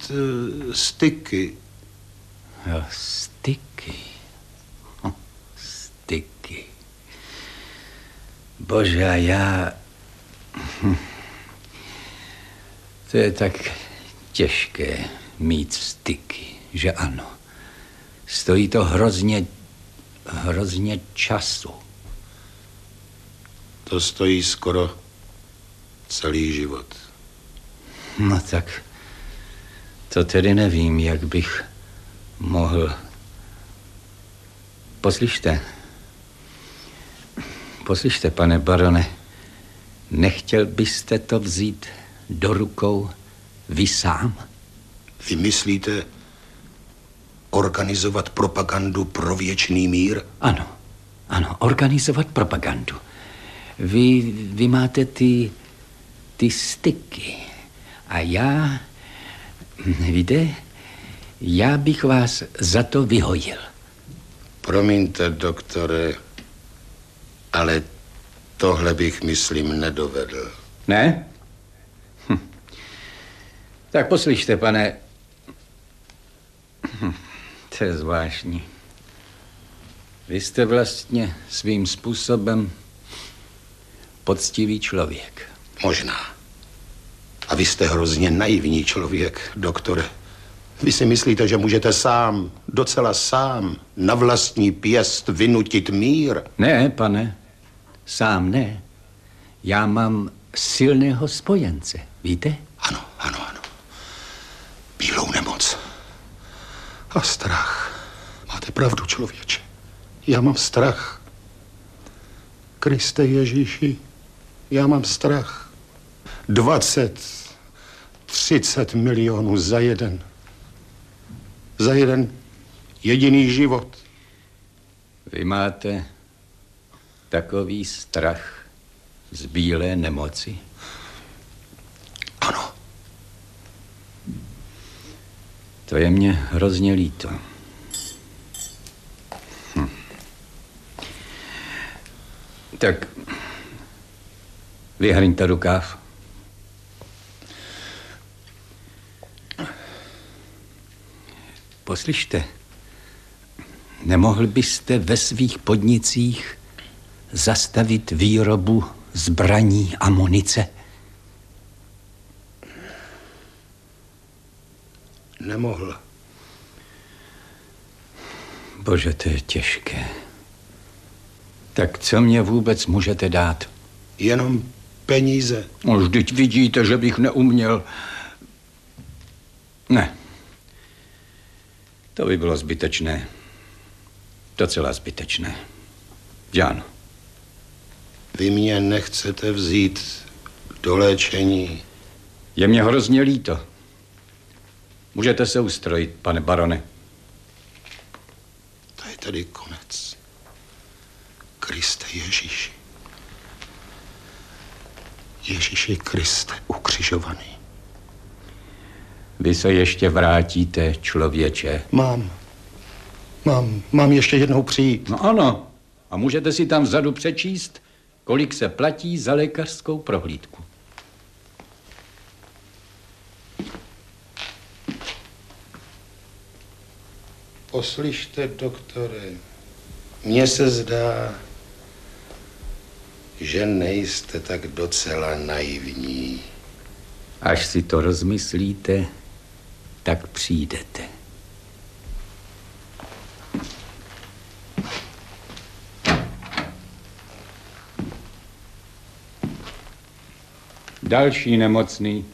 mít styky. Jo, styky. Styky. Bože, a já... To je tak těžké mít styky, že ano. Stojí to hrozně času. To stojí skoro celý život. No tak to tedy nevím, jak bych mohl... Poslyšte, pane barone, nechtěl byste to vzít do rukou vy sám? Vy myslíte organizovat propagandu pro věčný mír? Ano, organizovat propagandu. Vy máte ty styky. A já, víte, já bych vás za to vyhojil. Promiňte, doktore, ale tohle bych, myslím, nedovedl. Ne? Tak poslyšte, pane. To je zvláštní. Vy jste vlastně svým způsobem poctivý člověk. Možná. A vy jste hrozně naivní člověk, doktore. Vy si myslíte, že můžete sám, docela sám, na vlastní pěst vynutit mír? Ne, pane, sám ne. Já mám silného spojence, víte? Ano. Bílou nemoc. A strach. Máte pravdu, člověče. Já mám strach. Kriste Ježíši, já mám strach. 20-30 milionů za jeden jediný život. Vy máte takový strach z bílé nemoci? Ano. To je mně hrozně líto. Tak vyhrňte rukáv. Poslyšte, nemohl byste ve svých podnicích zastavit výrobu zbraní a munice? Nemohl. Bože, to je těžké. Tak co mě vůbec můžete dát? Jenom peníze. No, vždyť vidíte, že bych neuměl. Ne. To by bylo zbytečné. Docela zbytečné. Jan. Vy mě nechcete vzít do léčení? Je mě hrozně líto. Můžete se ustrojit, pane barone. To je tady konec. Kriste Ježíši. Ježíši Kriste ukřižovaný. Vy se ještě vrátíte, člověče. Mám ještě jednou přijít. No ano. A můžete si tam vzadu přečíst, kolik se platí za lékařskou prohlídku. Poslyšte, doktore, mně se zdá, že nejste tak docela naivní. Až si to rozmyslíte, tak přijdete. Další nemocný.